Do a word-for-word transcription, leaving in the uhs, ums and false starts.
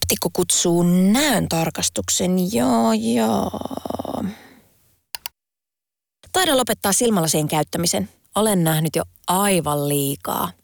Optikko kutsuu näön tarkastuksen, joo joo. Taidan lopettaa silmälasien käyttämisen. Olen nähnyt jo aivan liikaa.